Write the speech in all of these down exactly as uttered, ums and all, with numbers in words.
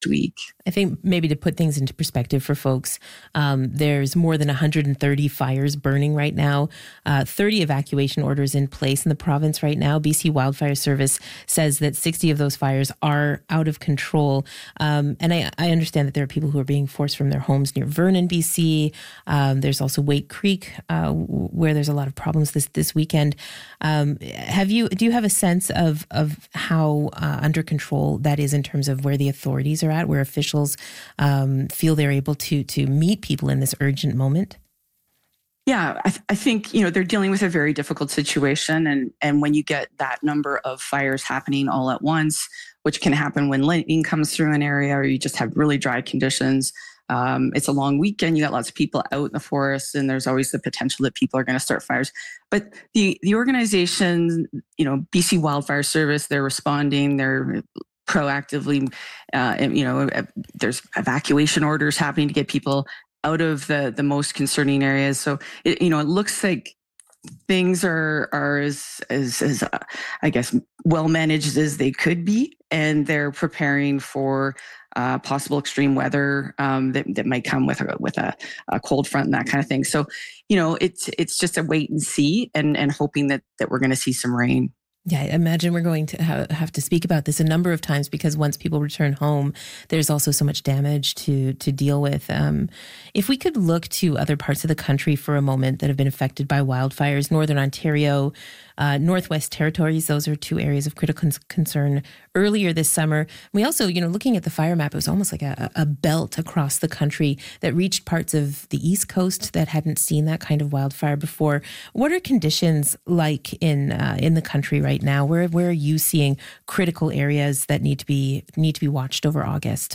week. I think maybe to put things into perspective for folks, um, there's more than one hundred thirty fires burning right now, uh, thirty evacuation orders in place in the province right now. B C Wildfire Service says that sixty of those fires are out of control. Um, and I, I understand that there are people who are being forced from their homes near Vernon, B C. Um, there's also Wake Creek, uh, where there's a lot of problems this, this weekend. Um, have you, do you have a sense of, of how uh, under control that is in terms of where the authorities are at, where officials um, feel they're able to to meet people in this urgent moment? Yeah, I, th- I think, you know, they're dealing with a very difficult situation. And, and when you get that number of fires happening all at once, which can happen when lightning comes through an area or you just have really dry conditions, um, it's a long weekend. You got lots of people out in the forest, and there's always the potential that people are going to start fires. But the, the organization, you know, B C Wildfire Service, they're responding, they're proactively, uh, and, you know, there's evacuation orders happening to get people out of the, the most concerning areas. So, it, you know, it looks like things are are as, as, as uh, I guess, well managed as they could be. And they're preparing for uh, possible extreme weather um, that, that might come with, a, with a, a cold front and that kind of thing. So, you know, it's it's just a wait and see, and, and hoping that, that we're going to see some rain. Yeah, I imagine we're going to ha- have to speak about this a number of times, because once people return home, there's also so much damage to to deal with. Um, if we could look to other parts of the country for a moment that have been affected by wildfires, Northern Ontario, uh, Northwest Territories, those are two areas of critical con- concern earlier this summer. We also, you know, looking at the fire map, it was almost like a, a belt across the country that reached parts of the East Coast that hadn't seen that kind of wildfire before. What are conditions like in uh, in the country right right now? Where where are you seeing critical areas that need to be need to be watched over August?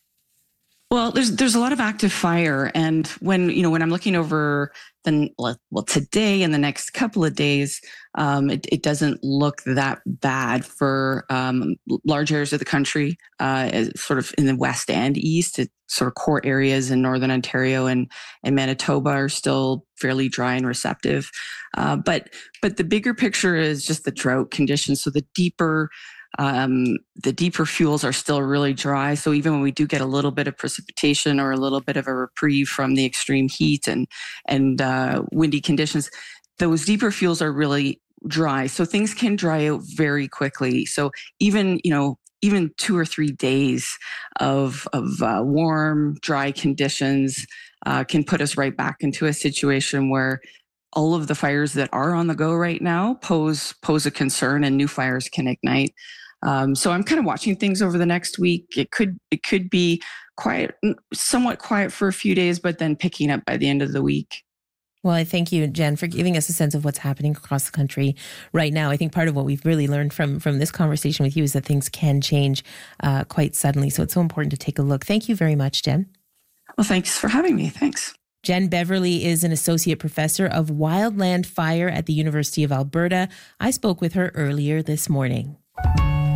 Well, there's there's a lot of active fire, and when you know when I'm looking over the well today and the next couple of days, um, it, it doesn't look that bad for um, large areas of the country, uh, sort of in the west and east. It's sort of core areas in Northern Ontario and and Manitoba are still fairly dry and receptive, uh, but but the bigger picture is just the drought conditions. So the deeper Um, the deeper fuels are still really dry. So even when we do get a little bit of precipitation or a little bit of a reprieve from the extreme heat and and uh, windy conditions, those deeper fuels are really dry. So things can dry out very quickly. So even, you know, even two or three days of, of uh, warm, dry conditions uh, can put us right back into a situation where all of the fires that are on the go right now pose pose a concern, and new fires can ignite. Um, so I'm kind of watching things over the next week. It could it could be quiet, somewhat quiet for a few days, but then picking up by the end of the week. Well, I thank you, Jen, for giving us a sense of what's happening across the country right now. I think part of what we've really learned from from this conversation with you is that things can change uh, quite suddenly. So it's so important to take a look. Thank you very much, Jen. Well, thanks for having me. Thanks. Jen Beverly is an associate professor of wildland fire at the University of Alberta. I spoke with her earlier this morning.